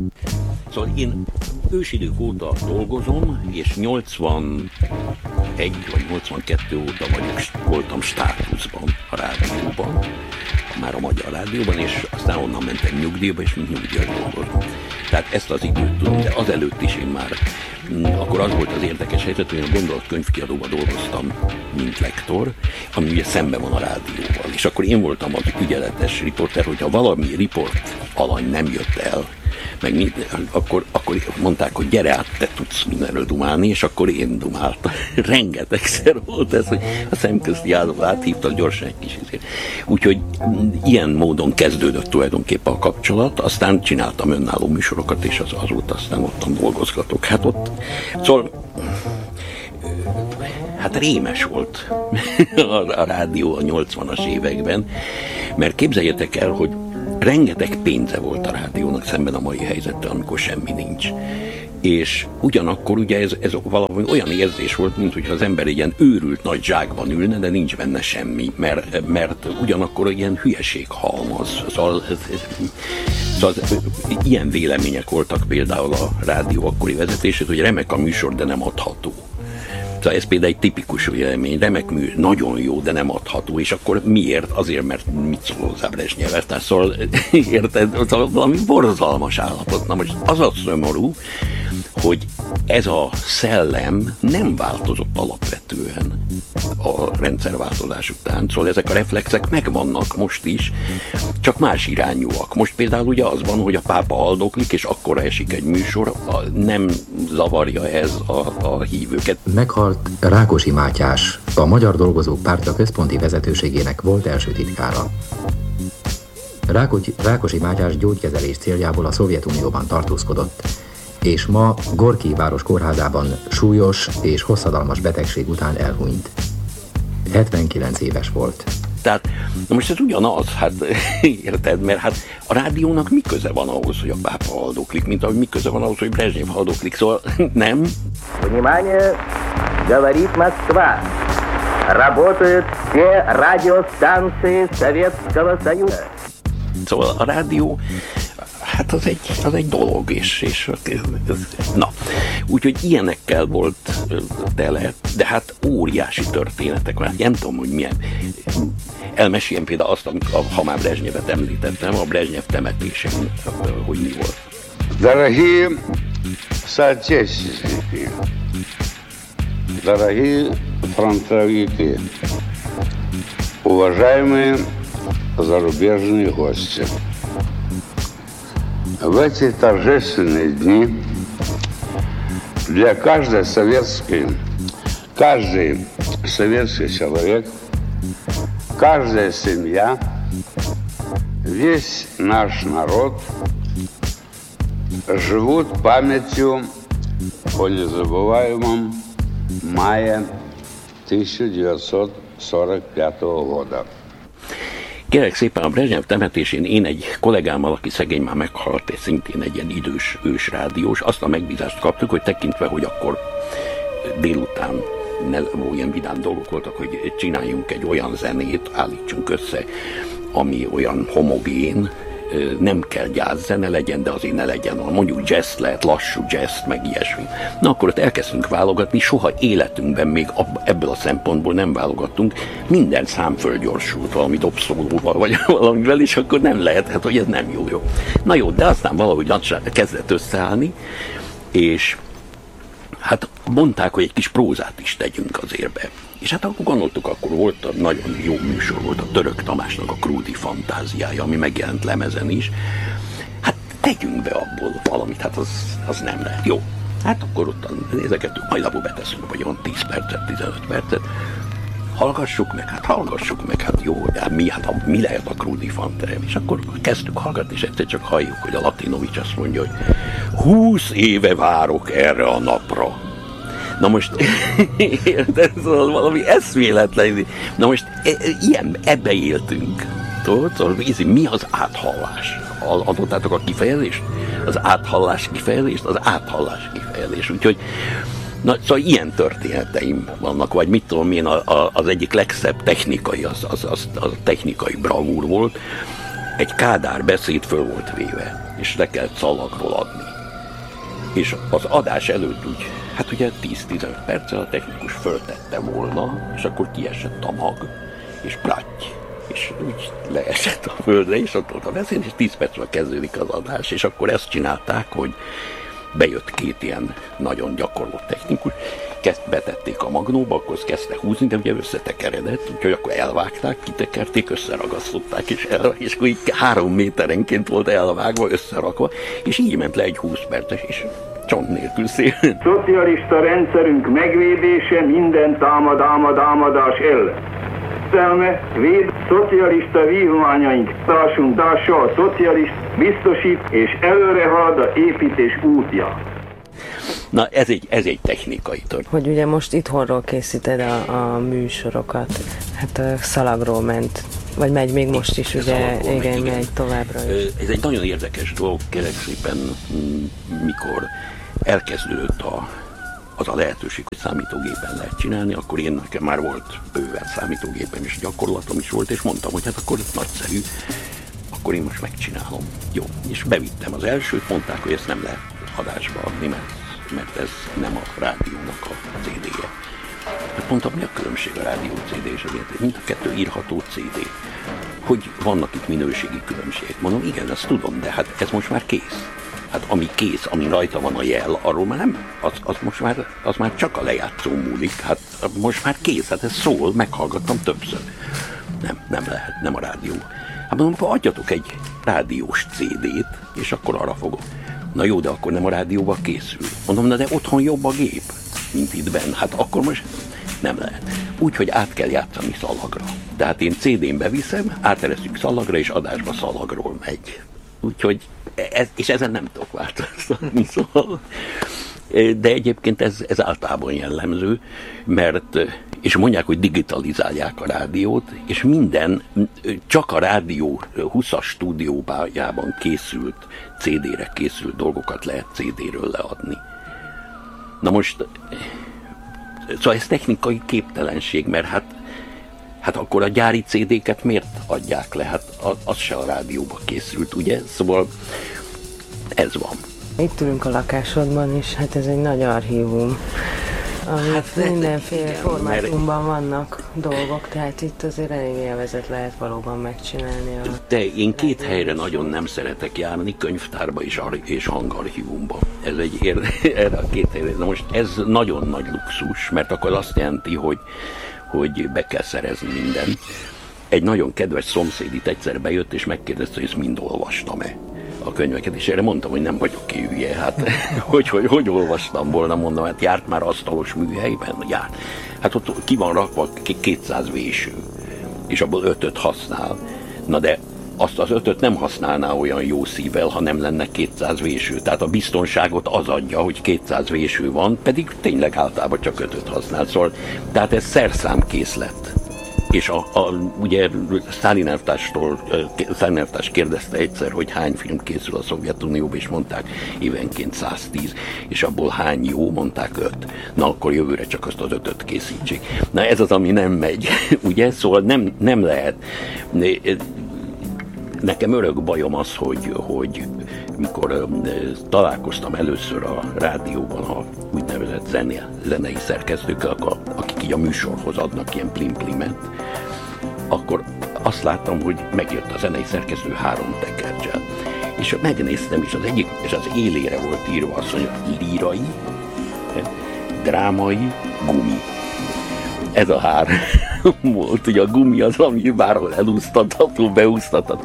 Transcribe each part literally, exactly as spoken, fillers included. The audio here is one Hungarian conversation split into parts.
Szóval én ősidők óta dolgozom, és nyolcvanegy vagy nyolcvankettő óta vagyok, voltam státuszban a rádióban, már a Magyar Rádióban, és aztán onnan mentem nyugdíjba, és mint nyugdíjas dolgozom. Tehát ezt az időt tudom, de azelőtt is én már, akkor az volt az érdekes helyzet, hogy a Gondolat könyvkiadóban dolgoztam, mint lektor, ami ugye szemben van a rádióval. És akkor én voltam az ügyeletes riporter, hogyha valami riport alany nem jött el, meg mi, akkor, akkor mondták, hogy gyere át, te tudsz mindenről dumálni, és akkor én dumáltam. Rengetegszer volt ez, hogy a Szemközti János áthívtak gyorsan egy kis izért. Úgyhogy ilyen módon kezdődött tulajdonképpen a kapcsolat, aztán csináltam önálló műsorokat, és az, azóta aztán ottan dolgozgatok. Hát ott, szóval hát rémes volt a, a rádió a nyolcvanas években, mert képzeljétek el, hogy rengeteg pénze volt a rádiónak szemben a mai helyzettel, amikor semmi nincs. És ugyanakkor ugye ez, ez valami olyan érzés volt, mint hogyha az ember egy ilyen őrült nagy zsákban ülne, de nincs benne semmi, mert, mert ugyanakkor ilyen hülyeség halmaz. Szóval, ez, ez, szóval ilyen vélemények voltak például a rádió akkori vezetését, hogy remek a műsor, de nem adható. Szóval ez például egy tipikus vélemény, remek mű, nagyon jó, de nem adható, és akkor miért? Azért, mert mit szól hozzá Brezsnyev, tehát szóval érted, szóval valami borzalmas állapot. Na most az a szomorú, hogy ez a szellem nem változott alapvetően a rendszerváltozás után, szóval ezek a reflexek megvannak most is, csak más irányúak. Most például ugye az van, hogy a pápa haldoklik, és akkora esik egy műsor, nem zavarja ez a, a hívőket. Meghalt Rákosi Mátyás, a Magyar Dolgozók Pártja központi vezetőségének volt első titkára. Rákosi, Rákosi Mátyás gyógykezelés céljából a Szovjetunióban tartózkodott, és ma Gorki város kórházában súlyos és hosszadalmas betegség után elhunyt. hetvenkilenc éves volt. Tehát, na most ez ugyanaz, hát érted, mert hát a rádiónak mi köze van ahhoz, hogy a pápa haldoklik, mint ahogy mi köze van ahhoz, hogy Brezsnyev haldoklik, szóval nem? Внимание, говорит Москва. Работают все радиостанции Советского Союза. Szóval a rádió, hát az egy, az egy dolog, és, és na, úgyhogy ilyenekkel volt tele, de hát óriási történetek van, nem tudom, hogy milyen. Elmeséljem például azt, ha már Brezsnyevet említettem, a Brezsnyev temetésén, hogy mi volt. Дорогие соотечественники, дорогие фронтовики, уважаемые зарубежные гости. В эти торжественные дни для каждой советской, каждый советский человек, каждая семья, весь наш народ живут памятью о незабываемом мае тысяча девятьсот сорок пятого года. Kérlek szépen, a Brezsnyev temetésén én egy kollégámmal, aki szegény már meghalt, és szintén egy ilyen idős ős rádiós, azt a megbízást kaptuk, hogy tekintve, hogy akkor délután ne, olyan vidám dolgok voltak, hogy csináljunk egy olyan zenét, állítsunk össze, ami olyan homogén, nem kell jazz-zene legyen, de azért ne legyen, mondjuk jazz lehet, lassú jazz, meg ilyesmi. Na akkor ott elkezdtünk válogatni, soha életünkben még ebből a szempontból nem válogattunk, minden szám fölgyorsult valami dobszólóval, vagy valamivel, és akkor nem lehetett, hogy ez nem jó, jó. Na jó, de aztán valahogy kezdett összeállni, és hát mondták, hogy egy kis prózát is tegyünk azért be. És hát akkor gondoltuk, akkor volt a nagyon jó műsor, volt a Török Tamásnak a Krúdi Fantáziája, ami megjelent lemezen is. Hát tegyünk be abból valamit, hát az, az nem lehet. Jó, hát akkor ott nézegetünk, majd abból beteszünk, vagy olyan tíz percet, tizenöt percet. Hallgassuk meg, hát hallgassuk meg, hát jó, de mi, hát mi lehet a Krúdi Fantáziája? És akkor kezdtük hallgatni, és egyszer csak halljuk, hogy a Latinovics azt mondja, hogy húsz éve várok erre a napra. Na most, érted, szóval valami eszméletlen. Na most, e, ilyen, ebbe éltünk. Tudod? Szóval, mi az áthallás? Adottátok a kifejezést? Az áthallás kifejezést? Az áthallás kifejezés. Úgyhogy, na, szóval ilyen történeteim vannak, vagy mit tudom én, a, a, az egyik legszebb technikai, az, az, az, az a technikai bravúr volt, egy Kádár beszéd föl volt véve, és le kellett szalagról adni. És az adás előtt úgy, hát ugye tíz-tizenöt perccel a technikus föltette volna, és akkor kiesett a mag, és pratty, és úgy leesett a földre, és ott volt a beszéd, és tíz percre kezdődik az adás, és akkor ezt csinálták, hogy bejött két ilyen nagyon gyakorló technikus, kezd betették a magnóba, akkor kezdte húzni, de ugye összetekeredett, úgyhogy akkor elvágták, kitekerték, összeragasztották, és, el, és akkor így három méterenként volt elvágva, összerakva, és így ment le egy húsz perces, és csont nélkül szél. Szocialista rendszerünk megvédése minden támad, támad, támadás ellen. Szelme, véd, szocialista vívmányaink társunk társa a szocialist biztosít és előre halad a építés útja. Na ez egy, ez egy technikai tört. Hogy ugye most itthonról készíted a, a műsorokat, hát a szalagról ment, vagy megy még most is, ugye, igen, megy, igen, megy továbbra is. Ez egy nagyon érdekes dolog, kérlek szépen, mikor elkezdődött a az a lehetőség, hogy számítógépen lehet csinálni, akkor én nekem már volt bőven számítógépen is gyakorlatom is volt, és mondtam, hogy hát akkor nagyszerű, akkor én most megcsinálom. Jó, és bevittem az elsőt, mondták, hogy ezt nem lehet adásba adni, mert, mert ez nem a rádiónak a cé dé-je. Hát mondtam, mi a különbség a rádió cé dé és azért, mind a kettő írható cé dé. Hogy vannak itt minőségi különbségek. Mondom, igen, ezt tudom, de hát ez most már kész. Hát ami kész, ami rajta van a jel, arról már nem, az, az most már, az már csak a lejátszó múlik, hát most már kész, hát ez szól, meghallgattam többször. Nem, nem lehet, nem a rádió. Hát mondom, akkor adjatok egy rádiós cé dét, és akkor arra fogok. Na jó, de akkor nem a rádióba készül. Mondom, na de otthon jobb a gép, mint itt benn. Hát akkor most nem lehet. Úgyhogy át kell játszani szalagra. Tehát én cé dén beviszem, áterezzük szalagra, és adásba szalagról megy. Úgyhogy, ez, és ezen nem tudok változtatni, szóval. De egyébként ez, ez általában jellemző, mert, és mondják, hogy digitalizálják a rádiót, és minden, csak a rádió húszas stúdiójában készült, cé dére készült dolgokat lehet cé déről leadni. Na most, szóval ez technikai képtelenség, mert hát Hát akkor a gyári cé déket miért adják le? Hát az se a rádióba készült, ugye? Szóval ez van. Itt ülünk a lakásodban, és hát ez egy nagy archívum. Amit hát mindenféle igen, formátumban mert... vannak dolgok, tehát itt azért elég élvezet lehet valóban megcsinálni. A... De én két helyre nagyon nem szeretek járni, könyvtárba és, ar- és hangarchívumba. Ez egy érde... erre a két helyre. Na most ez nagyon nagy luxus, mert akkor azt jelenti, hogy hogy be kell szerezni mindent. Egy nagyon kedves szomszéd itt egyszer bejött, és megkérdezte, hogy ezt mind olvastam-e a könyveket, és erre mondtam, hogy nem vagyok ki hülye. Hát, hogy, hogy, hogy olvastam volna, mondom, hát járt már asztalos műhelyben? Járt. Hát ott ki van rakva kétszáz véső, és abból ötöt használ. Na de azt az ötöt nem használná olyan jó szívvel, ha nem lenne kétszáz véső. Tehát a biztonságot az adja, hogy kétszáz véső van, pedig tényleg általában csak ötöt használ. Szóval, tehát ez szerszámkészlet. És a, a, ugye Sztálin elvtárstól, Sztálin elvtárs kérdezte egyszer, hogy hány film készül a Szovjetunióban, és mondták évenként száztíz, és abból hány jó, mondták öt. Na akkor jövőre csak azt az ötöt készítsék. Na ez az, ami nem megy, ugye? Szóval nem, nem lehet. Nekem örök bajom az, hogy, hogy mikor uh, találkoztam először a rádióban a úgynevezett zene, zenei szerkesztőkkel, akik így a műsorhoz adnak ilyen plim-plimet, akkor azt láttam, hogy megjött a zenei szerkesztő három tekercsel. És megnéztem, és az egyik, és az élére volt írva azt, hogy lírai, drámai, gumi. Ez a három volt, ugye a gumi az, ami bárhol elúsztatható, beúsztatható.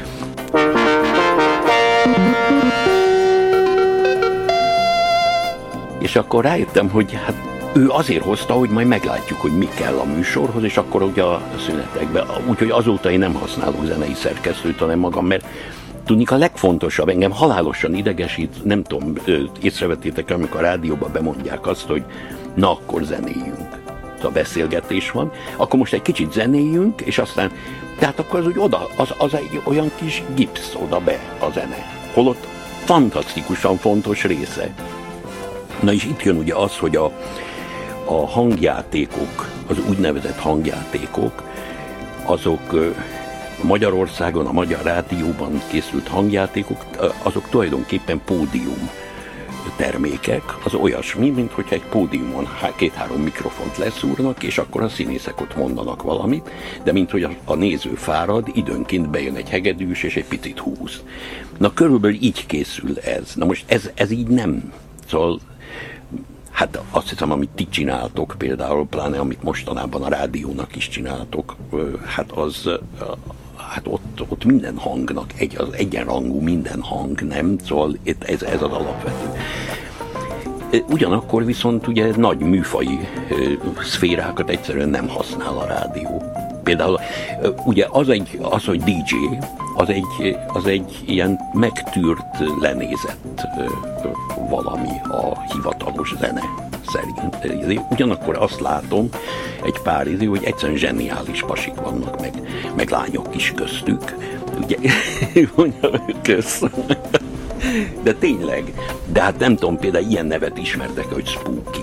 És akkor rájöttem, hogy hát ő azért hozta, hogy majd meglátjuk, hogy mi kell a műsorhoz, és akkor ugye a szünetekben. Úgyhogy azóta én nem használok zenei szerkesztőt, hanem magam, mert tudnik a legfontosabb, engem halálosan idegesít, nem tudom, észrevettétek, amikor a rádióban bemondják azt, hogy na akkor zenéljünk. A beszélgetés van, akkor most egy kicsit zenéljünk, és aztán, tehát akkor az úgy oda, az, az egy olyan kis gipsz oda be a zene. Holott fantasztikusan fontos része. Na és itt jön ugye az, hogy a, a hangjátékok, az úgynevezett hangjátékok, azok Magyarországon, a Magyar Rádióban készült hangjátékok, azok tulajdonképpen pódium termékek, az olyasmi, mint hogyha egy pódiumon két-három mikrofont leszúrnak, és akkor a színészek ott mondanak valamit, de mint hogy a, a néző fárad, időnként bejön egy hegedűs, és egy picit húz. Na, körülbelül így készül ez. Na most ez, ez így nem. Szóval, hát azt hiszem, amit ti csináltok például, pláne amit mostanában a rádiónak is csináltok, hát az... Hát ott, ott minden hangnak egy, az egyenrangú minden hang, nem? Szóval ez, ez az alapvető. Ugyanakkor viszont ugye nagy műfaji szférákat egyszerűen nem használ a rádió. Például ugye az, egy, az hogy dé dzsé, az egy, az egy ilyen megtűrt, lenézett valami a hivatalos zene szerint. Ugyanakkor azt látom egy pár idő, hogy egyszerűen zseniális pasik vannak, meg, meg lányok is köztük. Ugye, köszönöm. De tényleg, de hát nem tudom, például ilyen nevet ismertek, hogy Spooky.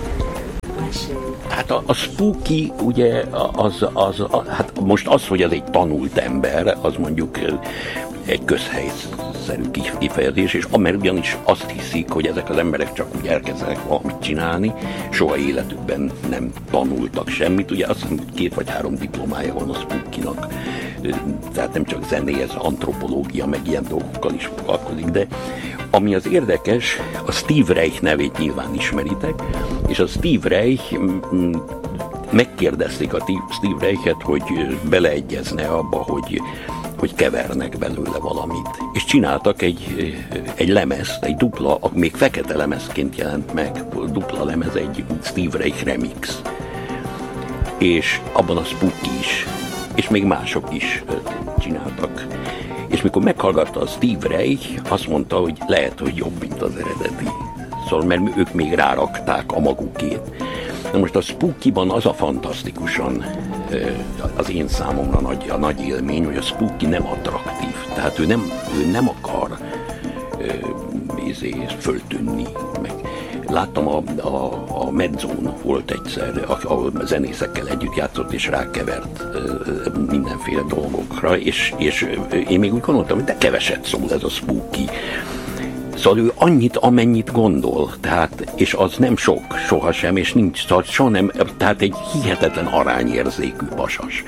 Hát a, a Spooky, ugye, az, az, a, hát most az, hogy ez egy tanult ember, az mondjuk egy közhelyszerű kifejezés, és mert ugyanis azt hiszik, hogy ezek az emberek csak úgy elkezdenek valamit csinálni, soha életükben nem tanultak semmit, ugye azt hiszem, két vagy három diplomája van a Spookynak, tehát nem csak zenéhez, antropológia, meg ilyen dolgokkal is foglalkozik, de ami az érdekes, a Steve Reich nevét nyilván ismeritek, és a Steve Reich, megkérdezték a Steve Reichet, hogy beleegyezne abba, hogy, hogy kevernek belőle valamit. És csináltak egy, egy lemezt, egy dupla, még fekete lemezként jelent meg, dupla lemez, egy Steve Reich remix. És abban a Spooky is, és még mások is csináltak. És mikor meghallgatta a Steve Reich, azt mondta, hogy lehet, hogy jobb, mint az eredeti. Szóval, mert ők még rárakták a magukét. Na most a Spookyban az a fantasztikusan az én számomra nagy, a nagy élmény, hogy a Spooky nem attraktív. Tehát ő nem, ő nem akar izé, föltűnni. Meg láttam a, a, a Medzón volt egyszer, ahol zenészekkel együtt játszott, és rákevert mindenféle dolgokra, és, és én még úgy gondoltam, hogy de keveset szól ez a Spooky. Szóval ő annyit, amennyit gondol, tehát, és az nem sok, sohasem, és nincs, szóval soha nem, tehát egy hihetetlen arányérzékű pasas.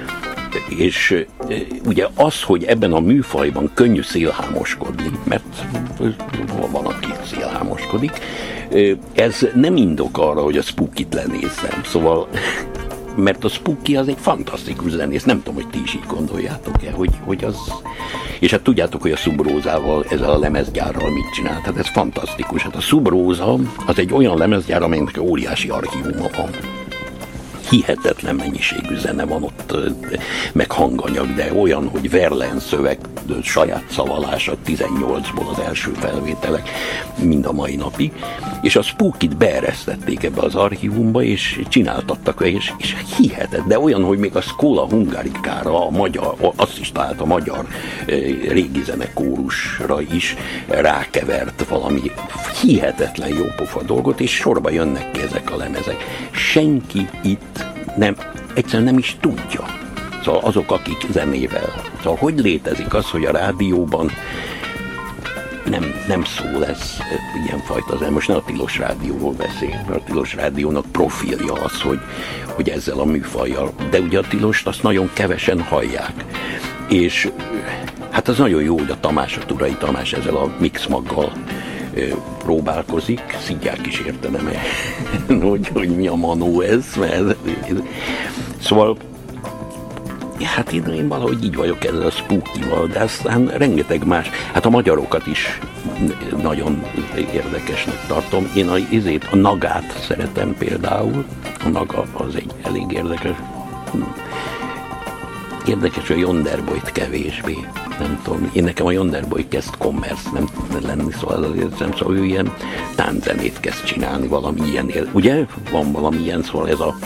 És ugye az, hogy ebben a műfajban könnyű szélhámoskodni, mert van, aki szélhámoskodik, ez nem indok arra, hogy a Spookyt lenézzem, szóval, mert a Spooky az egy fantasztikus zenész, nem tudom, hogy ti is így gondoljátok-e, hogy, hogy az... És hát tudjátok, hogy a Subrózával, ezzel a lemezgyárral mit csinált, hát ez fantasztikus. Hát a Subróza az egy olyan lemezgyár, amelynek óriási archívuma van. Hihetetlen mennyiségű zene van ott, meg hanganyag, de olyan, hogy Verlaine szöveg, saját szavalása tizennyolcból az első felvételek, mind a mai napig, és a Spookyt beeresztették ebbe az archívumba, és csináltattak, és, és hihetet, de olyan, hogy még a Schola Hungarikára, a magyar, azt is talált a magyar régi zenekórusra is rákevert valami hihetetlen jópofa dolgot, és sorba jönnek ki ezek a lemezek. Senki itt nem, egyszerűen nem is tudja. Szóval azok, akik zenével. Szóval hogy létezik az, hogy a rádióban nem, nem szól ez ilyenfajta zene. Most ne a Tilos Rádióról beszél, mert a Tilos Rádiónak profilja az, hogy, hogy ezzel a műfajjal. De ugye a Tilost azt nagyon kevesen hallják. És hát az nagyon jó, hogy a Tamás, a Turai Tamás ezzel a mixmaggal próbálkozik, szidják is értenem, hogy, hogy mi a manó ez, mert, szóval hát én, én valahogy így vagyok ezzel a Spookyval, de aztán rengeteg más, hát a magyarokat is nagyon érdekesnek tartom. Én a, ezért a Nagát szeretem például, a Naga az egy elég érdekes, érdekes, hogy a Jonderboyt kevésbé, nem tudom, én nekem a Jonderboy kezd commerce nem lenni, szóval azért nem, szóval ő ilyen tánczenét kezd csinálni, valami ilyen, ugye? Van valami ilyen, szóval ez a, a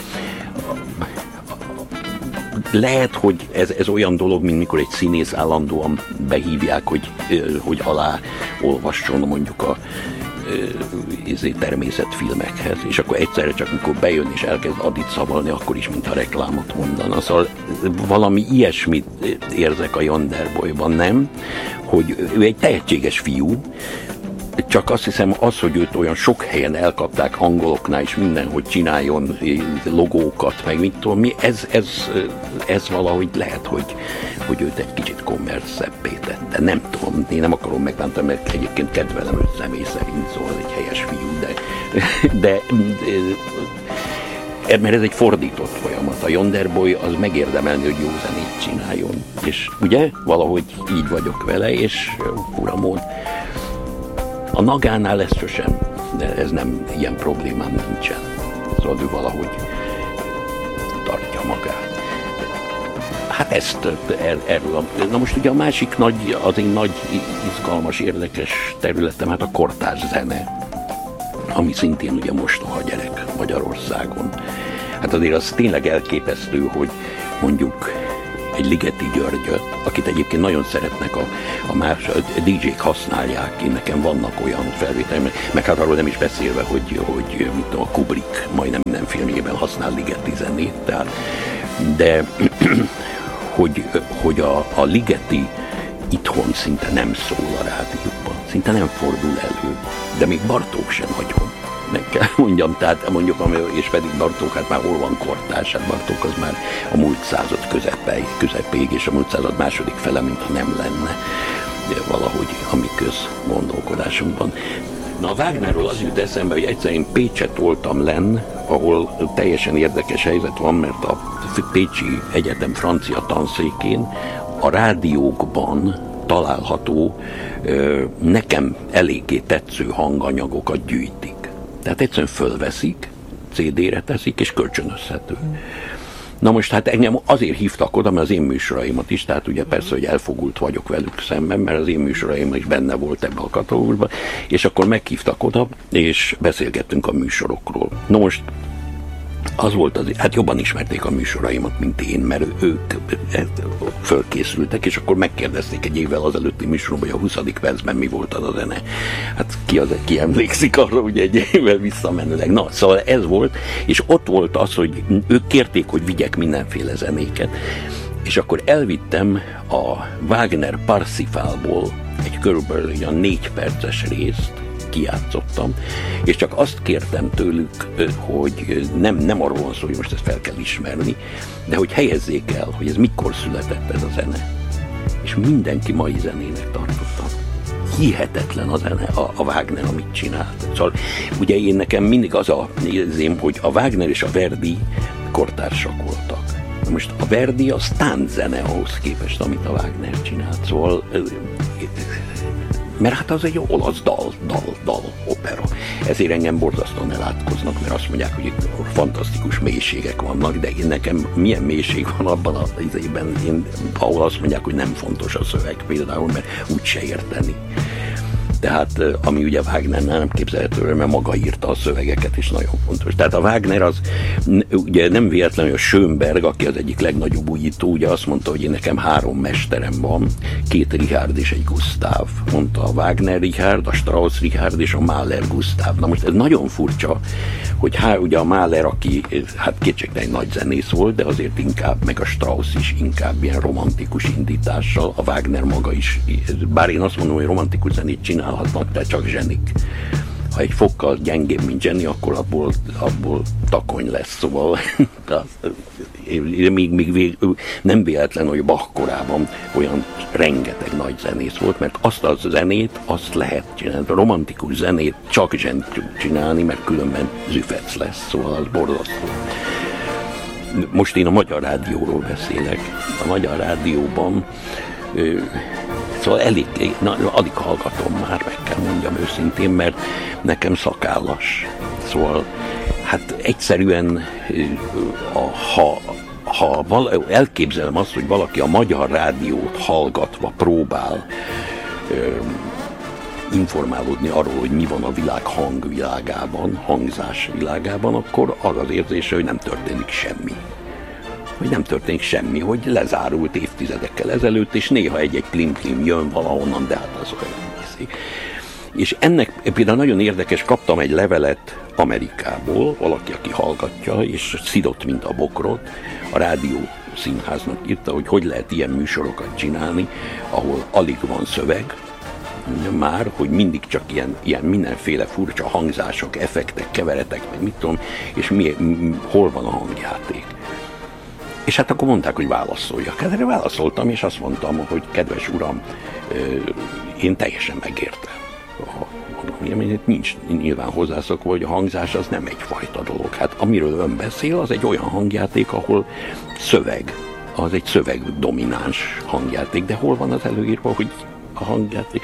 lehet, hogy ez, ez olyan dolog, mint mikor egy színész állandóan behívják, hogy, hogy alá olvasson mondjuk a uh, természetfilmekhez, és akkor egyszerre csak amikor bejön és elkezd Adit szavalni, akkor is mintha reklámot mondana. Szóval valami ilyesmit érzek a Janderboyban, nem? Hogy ő egy tehetséges fiú, csak azt hiszem az, hogy őt olyan sok helyen elkapták angoloknál is mindenhogy csináljon logókat, meg mit tudom mi, ez, ez, ez valahogy lehet, hogy, hogy őt egy kicsit kommerszebbé tette. Nem tudom, én nem akarom megbántani, mert egyébként kedvelem őt személy szerint, szóval egy helyes fiú, de, de, de mert ez egy fordított folyamat. A Janderboy az megérdemelni, hogy jó zenét csináljon. És ugye valahogy így vagyok vele, és uramon, a Nagánál ez sosem, de ez nem, ilyen problémám nincsen. Szóval ő valahogy tartja magát. Hát ezt er, erről. Na most ugye a másik nagy, az én nagy, izgalmas, érdekes területem, hát a kortárs zene, ami szintén ugye mostoha gyerek Magyarországon. Hát azért az tényleg elképesztő, hogy mondjuk egy Ligeti Györgyöt, akit egyébként nagyon szeretnek a, a más a dé jék használják, én nekem vannak olyan felvételek, meg hát arról nem is beszélve, hogy, hogy mit tudom, a Kubrick majdnem minden filmjében használ Ligeti zenét, tehát, de hogy, hogy a, a Ligeti itthon szinte nem szól a rádióban, szinte nem fordul elő, de még Bartók sem nagyon. Meg kell mondjam, tehát mondjuk, és pedig Bartók, hát már hol van kortárs, hát Bartók az már a múlt század közepei, közepéig, és a múlt század második fele, mintha nem lenne de valahogy a mi közgondolkodásunkban. Na a Wagnerről az jut eszembe, hogy egyszer én Pécset voltam lenn, ahol teljesen érdekes helyzet van, mert a Pécsi Egyetem francia tanszékén a rádiókban található, nekem eléggé tetsző hanganyagokat gyűjtik. Tehát egyszerűen fölveszik, cé dére teszik, és kölcsönözhető. Na most hát engem azért hívtak oda, mert az én műsoraimat is, tehát ugye persze, hogy elfogult vagyok velük szemben, mert az én műsoraim is benne volt ebben a katalógusban, és akkor meghívtak oda, és beszélgettünk a műsorokról. Na most az volt az, hát jobban ismerték a műsoraimat, mint én, mert ők fölkészültek, és akkor megkérdezték egy évvel az előtti műsoromban, hogy a huszadik percben mi volt az a zene. Hát ki, az, ki emlékszik arra, ugye egy évvel visszamenőleg. Na, szóval ez volt, és ott volt az, hogy ők kérték, hogy vigyek mindenféle zenéket, és akkor elvittem a Wagner Parsifalból egy körülbelül egy négy perces részt, kijátszottam, és csak azt kértem tőlük, hogy nem, nem arról van szó, hogy most ezt fel kell ismerni, de hogy helyezzék el, hogy ez mikor született ez a zene. És mindenki mai zenének tartotta. Hihetetlen a zene, a, a Wagner, amit csinált. Szóval ugye én nekem mindig az a nézém, hogy a Wagner és a Verdi kortársak voltak. Most a Verdi az tánczene ahhoz képest, amit a Wagner csinált. Szóval mert hát az egy olasz dal, dal, dal, opera. Ezért engem borzasztóan elátkoznak, mert azt mondják, hogy itt fantasztikus mélységek vannak, de én nekem milyen mélység van abban az izében, én, ahol azt mondják, hogy nem fontos a szöveg például, mert úgyse érteni. Tehát ami ugye Wagnernál nem képzelhető, mert maga írta a szövegeket, és nagyon fontos. Tehát a Wagner az ugye nem véletlenül, hogy a Schönberg, aki az egyik legnagyobb újító, ugye azt mondta, hogy én nekem három mesterem van, két Richard és egy Gustav. Mondta a Wagner Richard, a Strauss Richard és a Mahler Gustav. Na most ez nagyon furcsa, hogy há, ugye a Mahler, aki hát kétségtelen egy nagy zenész volt, de azért inkább, meg a Strauss is inkább ilyen romantikus indítással, a Wagner maga is, bár én azt mondom, hogy romantikus zenét csinálhatnak, de csak zsenik. Ha egy fokkal gyengébb, mint zseni, akkor abból, abból takony lesz, szóval még, még vég, nem véletlen, hogy Bach korában olyan rengeteg nagy zenész volt, mert azt a zenét, azt lehet csinálni. A romantikus zenét csak zseni csinálni, mert különben züfec lesz, szóval az borzasztó. Most én a Magyar Rádióról beszélek. A Magyar Rádióban szóval elég, na, alig hallgatom már, meg kell mondjam őszintén, mert nekem szakállas. Szóval, hát egyszerűen, ha, ha val- elképzelem azt, hogy valaki a Magyar Rádiót hallgatva próbál ö, informálódni arról, hogy mi van a világ hangvilágában, hangzás világában, akkor az az érzése, hogy nem történik semmi. Hogy nem történik semmi, hogy lezárult évtizedekkel ezelőtt, és néha egy-egy klim-klim jön valahonnan, de hát az olyan nézik. És ennek például nagyon érdekes, kaptam egy levelet Amerikából, valaki, aki hallgatja, és szidott, mint a bokrot, a rádió színháznak írta, hogy hogy lehet ilyen műsorokat csinálni, ahol alig van szöveg, már, hogy mindig csak ilyen, ilyen mindenféle furcsa hangzások, effektek, keveretek, meg mit tudom, és mi, mi, hol van a hangjáték. És hát akkor mondták, hogy válaszoljak. Hát erre válaszoltam, és azt mondtam, hogy kedves uram, én teljesen megértem. Mondom, nincs nyilván hozzászokva, hogy a hangzás az nem egyfajta dolog. Hát amiről ön beszél, az egy olyan hangjáték, ahol szöveg, az egy szöveg domináns hangjáték, de hol van az előírva, hogy a hangjáték?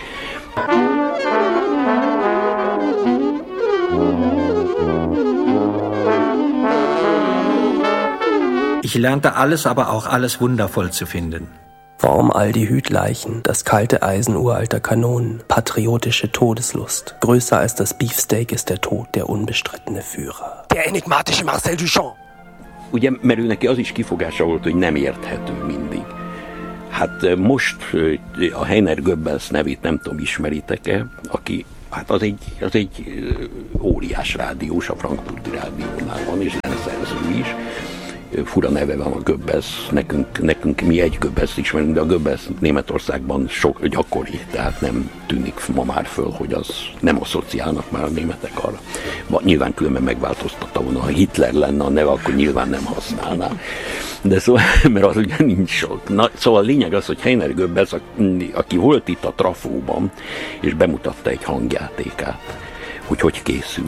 Ich lernte alles, aber auch alles wundervoll zu finden. Warum all die Hütleichen, das kalte Eisen uralter Kanonen, patriotische Todeslust. Größer als das Beefsteak ist der Tod, der unbestrittene Führer. Der enigmatische Marcel Duchamp. Ugye, mert ő neki az is kifogása volt, hogy nem érthető mindig. Hát most a Heiner Goebbels nevét nem tudom, ismeritek-e, aki, hát az egy, az egy óriás rádiós, a frankfurti rádiónál van, és zeneszerző is. Fura neve van a Goebbels, nekünk, nekünk mi egy Goebbels ismerünk, de a Goebbels Németországban sok gyakori, tehát nem tűnik ma már föl, hogy az nem asszociálnak már a németek arra. Nyilván különben megváltoztatta volna, ha Hitler lenne a neve, akkor nyilván nem használná. De szóval, mert az ugye nincs sok. Na, szóval a lényeg az, hogy Heiner Goebbels, aki volt itt a Trafóban, és bemutatta egy hangjátékát, hogy hogy készül.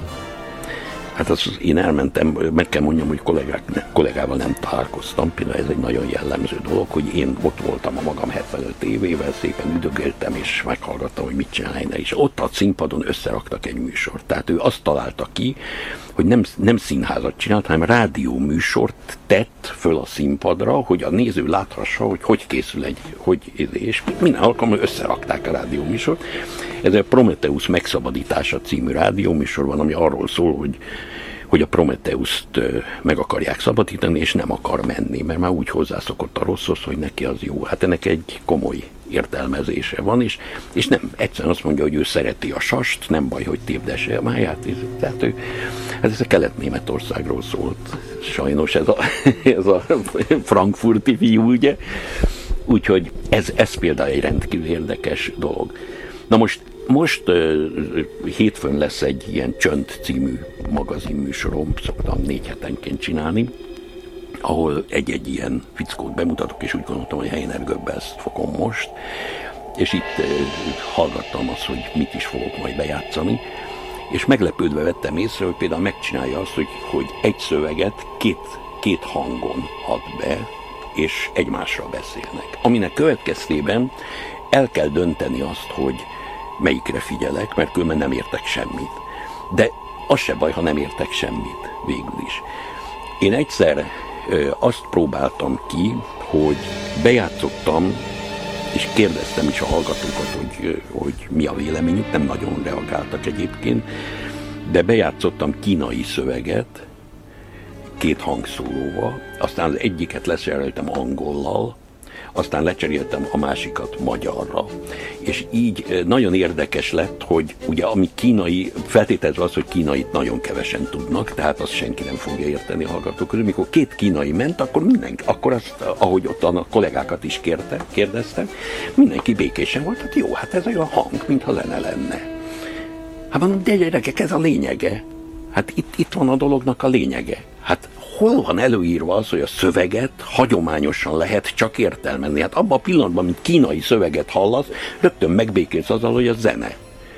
Hát az, én elmentem, meg kell mondjam, hogy kollégák, kollégával nem találkoztam, például ez egy nagyon jellemző dolog, hogy én ott voltam a magam hetvenöt évével, szépen üdögéltem, és meghallgattam, hogy mit csinál Heiner, és ott a színpadon összeraktak egy műsort. Tehát ő azt találta ki, hogy nem, nem színházat csinált, hanem rádióműsort tett föl a színpadra, hogy a néző láthassa, hogy hogy készül egy, hogy, és minden alkalommal összerakták a rádióműsort. Ez a Prometheus megszabadítása című rádióműsor van, ami arról szól, hogy, hogy a Prometheust meg akarják szabadítani, és nem akar menni, mert már úgy hozzászokott a rosszhoz, hogy neki az jó. Hát ennek egy komoly értelmezése van, és, és nem egyszerűen azt mondja, hogy ő szereti a sast, nem baj, hogy tépdesse a máját. Tehát ő, hát ez a Kelet-Németországról szólt. Sajnos ez a, ez a frankfurti fiú, ugye? Úgyhogy ez, ez például egy rendkívül érdekes dolog. Na most, most uh, hétfőn lesz egy ilyen Csönd című magazinműsorom, szoktam négy hetenként csinálni, ahol egy-egy ilyen fickót bemutatok, és úgy gondoltam, hogy Heiner Goebbelst fogom most, és itt uh, hallgattam azt, hogy mit is fogok majd bejátszani, és meglepődve vettem észre, hogy például megcsinálja azt, hogy, hogy egy szöveget két, két hangon ad be, és egymásra beszélnek. Aminek következtében el kell dönteni azt, hogy melyikre figyelek, mert különben nem értek semmit. De az se baj, ha nem értek semmit, végül is. Én egyszer ö, azt próbáltam ki, hogy bejátszottam, és kérdeztem is a hallgatókat, hogy, hogy mi a véleményük, nem nagyon reagáltak egyébként, de bejátszottam kínai szöveget, két hangszólóval, aztán az egyiket lecseréltem angollal, aztán lecseréltem a másikat magyarra. És így nagyon érdekes lett, hogy ugye ami kínai, feltételezve az, hogy kínait nagyon kevesen tudnak, tehát azt senki nem fogja érteni a hallgatók közül. Mikor két kínai ment, akkor mindenki, akkor azt, ahogy ott a kollégákat is kérte, kérdeztem, mindenki békésen volt, hát jó, hát ez olyan hang, mintha zene lenne. Hát mondom, de gyerekek, ez a lényege. Hát itt, itt van a dolognak a lényege. Hát hol van előírva az, hogy a szöveget hagyományosan lehet csak értelmezni? Hát abban a pillanatban, mint kínai szöveget hallasz, rögtön megbékélsz azzal, hogy a zene.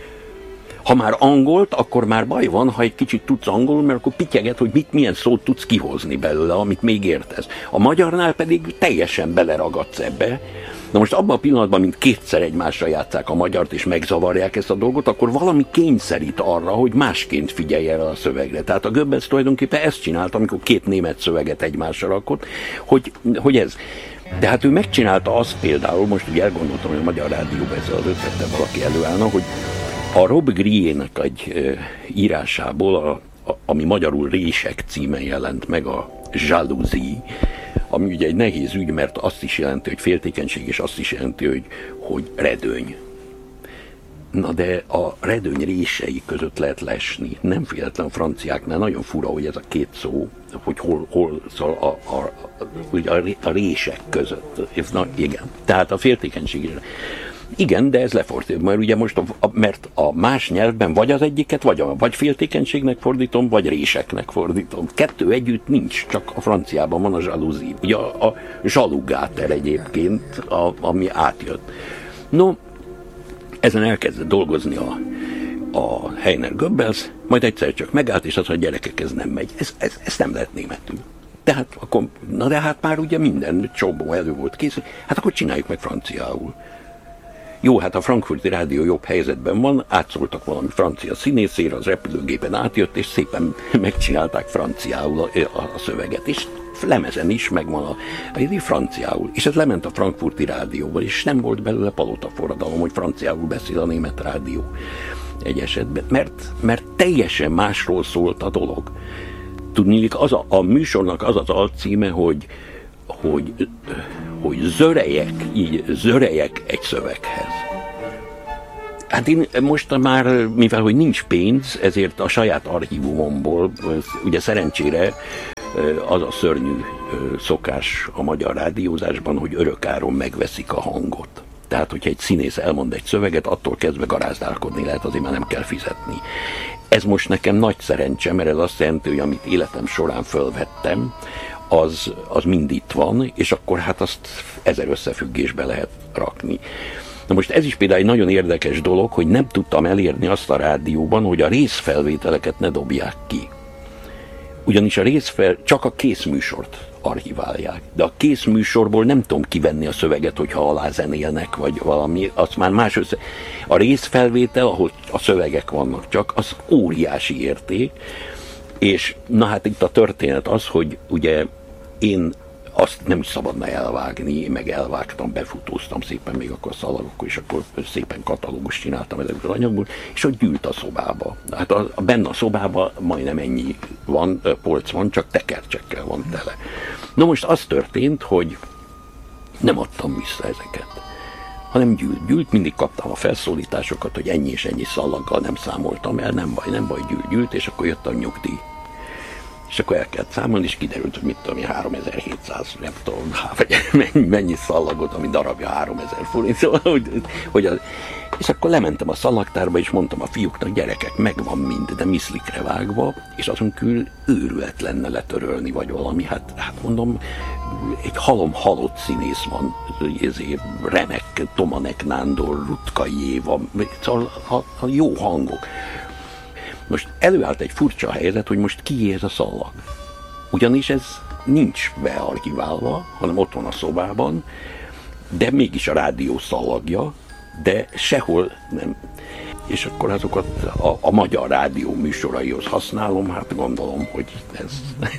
Ha már angolt, akkor már baj van, ha egy kicsit tudsz angolul, mert akkor pityeget, hogy mit, milyen szót tudsz kihozni belőle, amit még értesz. A magyarnál pedig teljesen beleragadsz ebbe. Na most abban a pillanatban, mint kétszer egymásra játsszák a magyart, és megzavarják ezt a dolgot, akkor valami kényszerít arra, hogy másként figyelj el a szövegre. Tehát a Goebbels tulajdonképpen ezt csinálta, amikor két német szöveget egymásra rakott, hogy, hogy ez. De hát ő megcsinálta azt például, most ugye elgondoltam, hogy a Magyar Rádióban ezzel az ötlettel valaki előállna, hogy a Rob Griének egy e, írásából, a, a, ami magyarul Rések címen jelent meg, a Jalousie, ami ugye egy nehéz ügy, mert azt is jelenti, hogy féltékenység, és azt is jelenti, hogy, hogy redőny. Na de a redőny rései között lehet lesni. Nem véletlen a franciáknál nagyon fura, hogy ez a két szó, hogy hol, hol szól a, a, a, a, a rések között. Na, igen. Tehát a féltékenység. Igen, de ez lefordítja, mert ugye most, a, a, mert a más nyelvben vagy az egyiket, vagy, a, vagy féltékenységnek fordítom, vagy réseknek fordítom. Kettő együtt nincs, csak a franciában van a zsalúzi. Ugye a, a zsalugáter egyébként, a, ami átjött. No, ezen elkezdett dolgozni a, a Heiner Goebbels, majd egyszer csak megállt, és azt mondja, gyerekek, ez nem megy. Ez, ez, ez nem lehet németül. Tehát akkor, na de hát már ugye minden csomó elő volt kész, hát akkor csináljuk meg franciául. Jó, hát a Frankfurti Rádió jobb helyzetben van, átszóltak valami francia színészére, az repülőgépen átjött, és szépen megcsinálták franciául a, a, a szöveget, és lemezen is megvan a, a franciául, és ez lement a Frankfurti Rádióval, és nem volt belőle palotaforradalom, hogy franciául beszél a német rádió egy esetben, mert, mert teljesen másról szólt a dolog. Tudniillik, az a, a műsornak az az alcíme, hogy hogy, hogy zörejek, így zörejek egy szöveghez. Hát én most már, mivel hogy nincs pénz, ezért a saját archívumomból, ugye szerencsére az a szörnyű szokás a magyar rádiózásban, hogy örökáron megveszik a hangot. Tehát, hogyha egy színész elmond egy szöveget, attól kezdve garázdálkodni lehet, azért már nem kell fizetni. Ez most nekem nagy szerencse, mert ez azt jelenti, hogy amit életem során fölvettem, az, az mind itt van, és akkor hát azt ezer összefüggésbe lehet rakni. Na most ez is például egy nagyon érdekes dolog, hogy nem tudtam elérni azt a rádióban, hogy a részfelvételeket ne dobják ki. Ugyanis a részfel, csak a készműsort archiválják, de a készműsorból nem tudom kivenni a szöveget, hogyha alá zenélnek, vagy valami, azt már más össze... A részfelvétel, ahol a szövegek vannak csak, az óriási érték, és na hát itt a történet az, hogy ugye én azt nem is szabadna elvágni, meg elvágtam, befutóztam szépen még akkor a szalagokkal, és akkor szépen katalógus csináltam ezekből az anyagból, és ott gyűlt a szobába. Hát a, a, benne a szobában majdnem ennyi van, polc van, csak tekercsekkel van tele. Na most az történt, hogy nem adtam vissza ezeket, hanem gyűlt, gyűlt, mindig kaptam a felszólításokat, hogy ennyi és ennyi szalaggal nem számoltam el, nem baj, nem baj, gyűlt, gyűlt, és akkor jött a nyugdíj. És akkor el kellett számolni, és kiderült, hogy mit tudom én, háromezer-hétszáz, nem tudom, vagy mennyi, mennyi szallagot, ami darabja háromezer forint, szóval, hogy, hogy az, és akkor lementem a szalagtárba, és mondtam a fiúknak, gyerekek, megvan mind, de miszlikre vágva, és azon kül őrület lenne letörölni, vagy valami, hát, hát mondom, egy halom halott színész van, ezért Remek, Tomanek Nándor, Rutkai Éva, szóval a, a jó hangok. Most előállt egy furcsa helyzet, hogy most kié ez a szallag. Ugyanis ez nincs bearchiválva, hanem ott van a szobában, de mégis a rádió szallagja, de sehol nem. És akkor azokat a, a magyar rádió műsoraihoz használom, hát gondolom, hogy ez...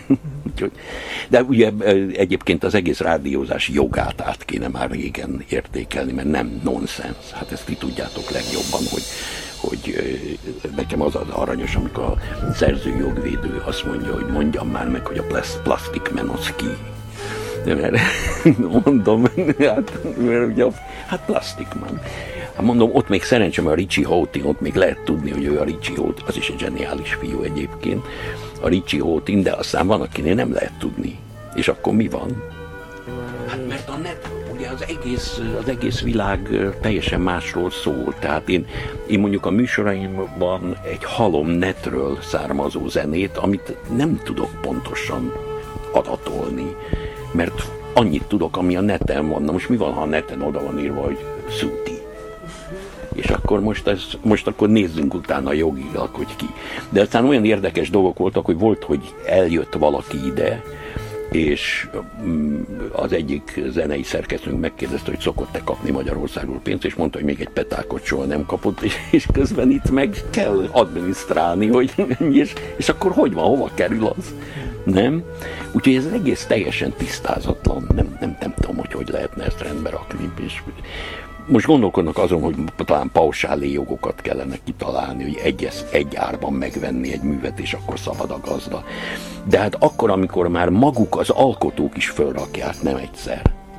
De ugye egyébként az egész rádiózás jogát át kéne már régen értékelni, mert nem nonsens. Hát ezt ti tudjátok legjobban, hogy, hogy nekem az az aranyos, amikor a szerzőjogvédő azt mondja, hogy mondjam már meg, hogy a Plastic Man az ki. De mert mondom, hát, mert ugye, hát Plastic Man. Hát mondom, ott még szerencsém a Richie Houghton, ott még lehet tudni, hogy ő a Richie Houghton, az is egy zseniális fiú egyébként, a Richie Houghton, de aztán van, akinél nem lehet tudni. És akkor mi van? Hát mert a net, ugye az egész, az egész világ teljesen másról szól. Tehát én, én mondjuk a műsoraimban egy halom netről származó zenét, amit nem tudok pontosan adatolni, mert annyit tudok, ami a neten van. Na most mi van, ha a neten oda van írva, hogy Szuti? És akkor most, ez, most akkor nézzünk utána jogilag, hogy ki. De aztán olyan érdekes dolgok voltak, hogy volt, hogy eljött valaki ide, és az egyik zenei szerkesztőnk megkérdezte, hogy szokott-e kapni Magyarországról pénzt, és mondta, hogy még egy petákot soha nem kapott, és, és közben itt meg kell adminisztrálni, hogy és, és akkor hogy van, hova kerül az? Nem? Úgyhogy ez egész teljesen tisztázatlan, nem, nem, nem tudom, hogy hogy lehetne ezt rendbe rakni, és most gondolkodnak azon, hogy talán pausáli jogokat kellene kitalálni, hogy egy, egy árban megvenni egy művet, és akkor szabad a gazda. De hát akkor, amikor már maguk az alkotók is fölrakják, nem egyszer.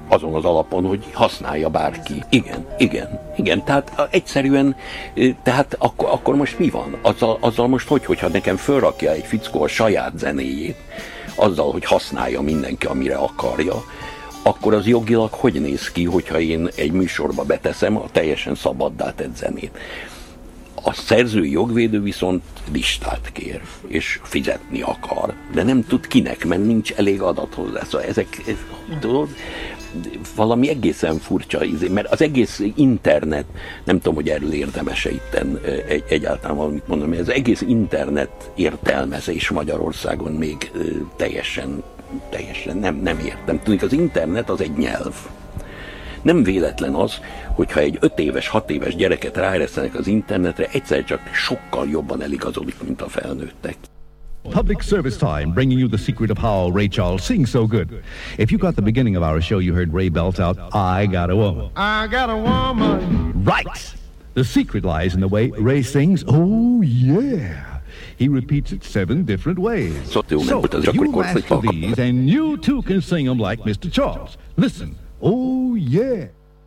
azon az alapon, hogy használja bárki. Igen, igen, igen, tehát egyszerűen, tehát akkor, akkor most mi van? Azzal, azzal most hogy, hogyha nekem fölrakja egy fickó a saját zenéjét, azzal, hogy használja mindenki, amire akarja, akkor az jogilag hogy néz ki, hogyha én egy műsorba beteszem a teljesen szabaddá tett zenét. A szerzői jogvédő viszont listát kér, és fizetni akar, de nem tud kinek, mert nincs elég adat hozzá. Szóval ezek, tudod, valami egészen furcsa, mert az egész internet, nem tudom, hogy erről érdemes-e itten egy, egyáltalán valamit mondani, mert az egész internet értelmezés Magyarországon még teljesen, teljesen nem, nem értem. Tudjuk, az internet az egy nyelv. Nem véletlen az, hogyha egy öt éves, hat éves gyereket ráeresztenek az internetre, egyszer csak sokkal jobban eligazodik, mint a felnőttek. Public service time, bringing you the secret of how Ray Charles sings so good. If you got the beginning of our show, you heard Ray belt out, I got a woman. I got a woman. Right! The secret lies in the way Ray sings, oh yeah. He repeats it seven different ways. So, so you master these and you too can sing them like Mister Charles. Listen, oh yeah.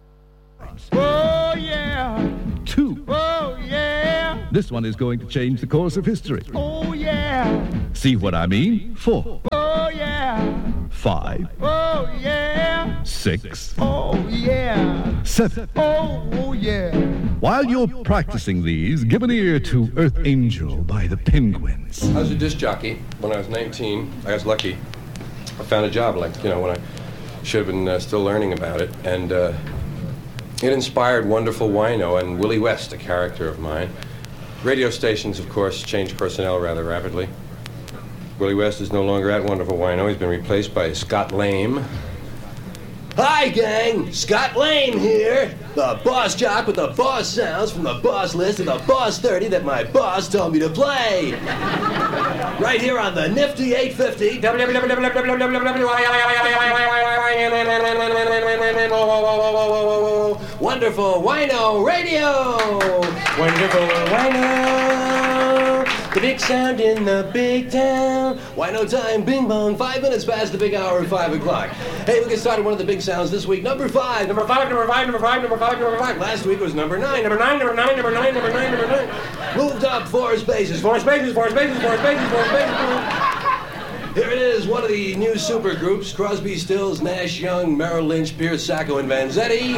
Oh yeah. Two. Oh yeah. This one is going to change the course of history. Oh yeah. See what I mean? Four. Oh yeah. Five. Oh yeah. Six. Oh yeah. Seven. Oh yeah. While you're practicing these, give an ear to Earth Angel by the Penguins. I was a disc jockey when I was nineteen. I was lucky. I found a job, like, you know, when I should have been uh, still learning about it. And uh, it inspired Wonderful Wino and Willie West, a character of mine. Radio stations, of course, changed personnel rather rapidly. Willie West is no longer at Wonderful Wino. He's been replaced by Scott Lame. Hi, gang! Scott Lame here! The boss jock with the boss sounds from the boss list of the boss thirty that my boss told me to play! Right here on the nifty eight fifty. Wonderful Wino Radio! Wonderful Wino! The big sound in the big town. Wino time, bing bong, five minutes past the big hour of five o'clock. Hey, we get started one of the big sounds this week. Number five, number five, number five, number five, number five, number five. Last week was number nine, number nine, number nine, number nine, number nine, number nine. Moved up four spaces, four spaces, four spaces, four spaces, four spaces. Here it is, one of the new super groups, Crosby, Stills, Nash, Young, Merrill Lynch, Pierce, Sacco, and Vanzetti.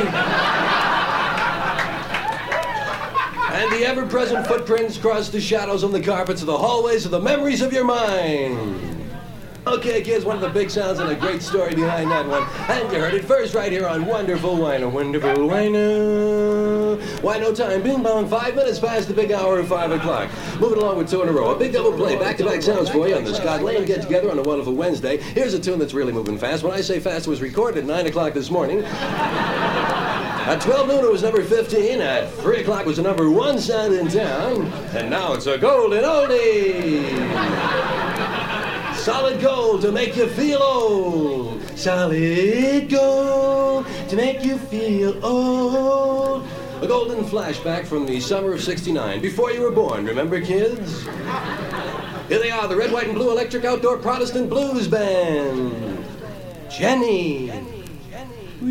And the ever-present footprints cross the shadows on the carpets of the hallways of the memories of your mind. Okay, kids, one of the big sounds and a great story behind that one. And you heard it first right here on Wonderful Wino. Wonderful Wino. Wino time, bing bong, five minutes past the big hour of five o'clock. Moving along with two in a row. A big double play, back-to-back sounds for you on the Scott Lane Get Together on a Wonderful Wednesday. Here's a tune that's really moving fast. When I say fast, it was recorded at nine o'clock this morning. At twelve noon, it was number fifteen. At three o'clock, was the number one sound in town. And now it's a golden oldie. Solid gold to make you feel old. Solid gold to make you feel old. A golden flashback from the summer of sixty-nine, before you were born. Remember, kids? Here they are, the Red, White, and Blue Electric Outdoor Protestant Blues Band. Jenny.